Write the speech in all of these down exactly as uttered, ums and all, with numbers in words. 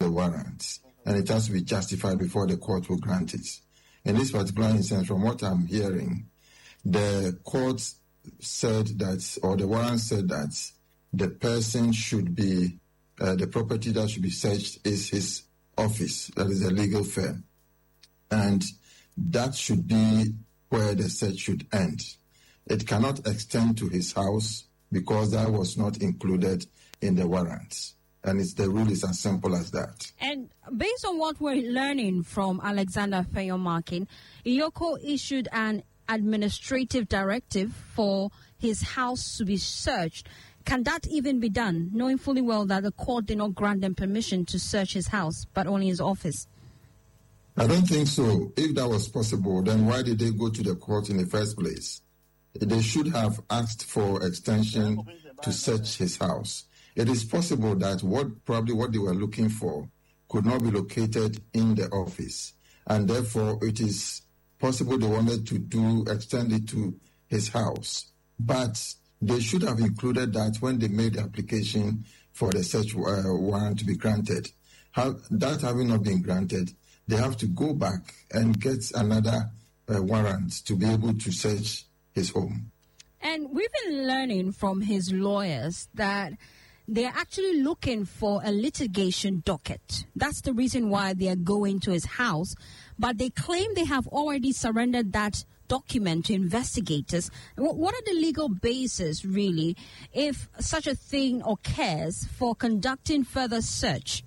the warrant, and it has to be justified before the court will grant it. In this particular instance, from what I'm hearing, the court said that, or the warrant said that the person should be, uh, the property that should be searched is his office, that is a legal firm. And that should be where the search should end. It cannot extend to his house because that was not included in the warrant. And it's, the rule is as simple as that. And based on what we're learning from Alexander Feyomakin, Iyoko issued an administrative directive for his house to be searched. Can that even be done, knowing fully well that the court did not grant them permission to search his house, but only his office? I don't think so. If that was possible, then why did they go to the court in the first place? They should have asked for extension to search his house. It is possible that what probably what they were looking for could not be located in the office, and therefore it is possible they wanted to do extend it to his house. But they should have included that when they made the application for the search uh, warrant to be granted. How, that having not been granted, they have to go back and get another uh, warrant to be able to search his home. And we've been learning from his lawyers that they're actually looking for a litigation docket. That's the reason why they are going to his house. But they claim they have already surrendered that document to investigators. What are the legal basis, really, if such a thing occurs for conducting further search?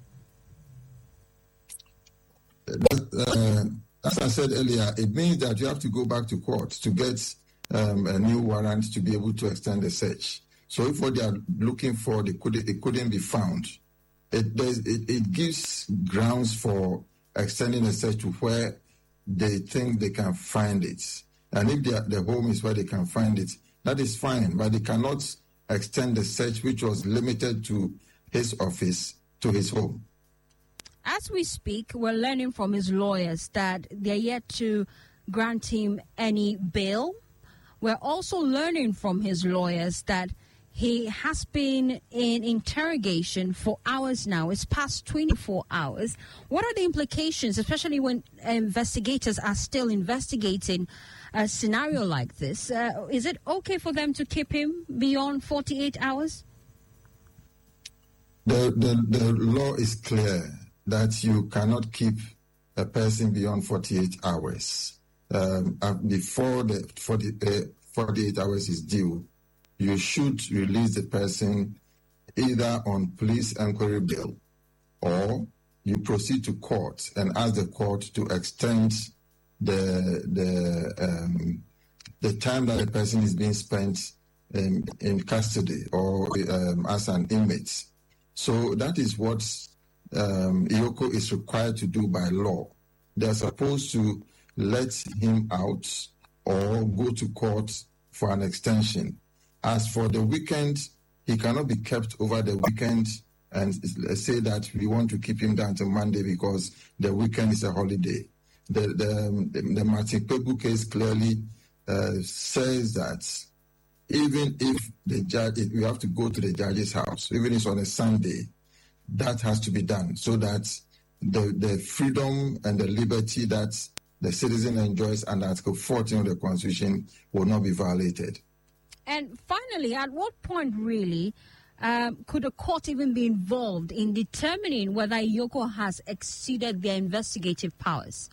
Uh, as I said earlier, it means that you have to go back to court to get um, a new warrant to be able to extend the search. So if what they are looking for, they could, it couldn't be found, it, it, it gives grounds for extending the search to where they think they can find it. And if they are, the home is where they can find it, that is fine, but they cannot extend the search, which was limited to his office, to his home. As we speak, we're learning from his lawyers that they're yet to grant him any bail. We're also learning from his lawyers that he has been in interrogation for hours now. It's past twenty-four hours. What are the implications, especially when investigators are still investigating a scenario like this? Uh, is it okay for them to keep him beyond forty-eight hours? The, the, the law is clear that you cannot keep a person beyond forty-eight hours. Um, before the forty, uh, forty-eight hours is due, you should release the person either on police inquiry bail, or you proceed to court and ask the court to extend the the um, the time that the person is being spent in, in custody or um, as an inmate. So that is what um, Iyoko is required to do by law. They're supposed to let him out or go to court for an extension. As for the weekend, he cannot be kept over the weekend and say that we want to keep him down to Monday because the weekend is a holiday. The the, the, the Martin Kpebu case clearly uh, says that even if the judge, if we have to go to the judge's house, even if it's on a Sunday, that has to be done so that the, the freedom and the liberty that the citizen enjoys under Article fourteen of the Constitution will not be violated. And finally, at what point really um, could a court even be involved in determining whether Iyoko has exceeded their investigative powers?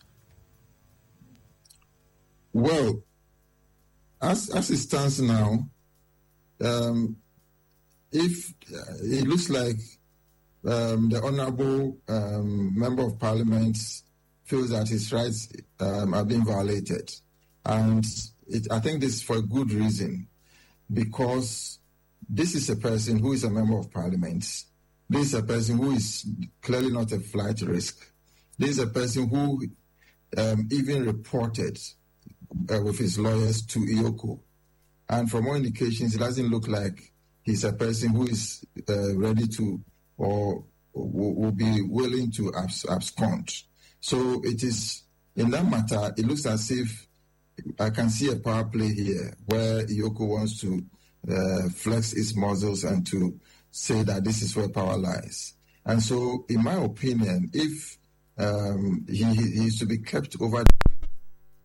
Well, as as it stands now, um, if uh, it looks like um, the Honourable um, Member of Parliament feels that his rights um, are being violated, and it, I think this is for a good reason, because this is a person who is a Member of Parliament. This is a person who is clearly not a flight risk. This is a person who um, even reported Uh, with his lawyers to Iyoko. And from all indications, it doesn't look like he's a person who is uh, ready to or will, will be willing to abs- abscond. So it is, in that matter, it looks as if I can see a power play here where Iyoko wants to uh, flex his muscles and to say that this is where power lies. And so, in my opinion, if um, he, he is to be kept over